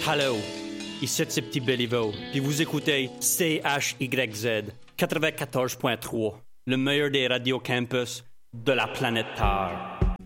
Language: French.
Hello, ici c'est Petit Béliveau, puis vous écoutez CHYZ 94.3, le meilleur des radios campus de la planète Terre.